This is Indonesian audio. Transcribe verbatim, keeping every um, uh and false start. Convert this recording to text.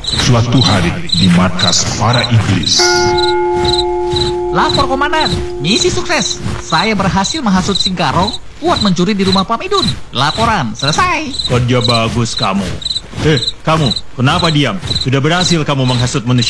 Suatu hari di markas para iblis. Lapor komandan, misi sukses. Saya berhasil menghasut Singkarong buat mencuri di rumah Pak Midun. Laporan selesai. Kerja bagus kamu. Eh, kamu, kenapa diam? Sudah berhasil kamu menghasut manusia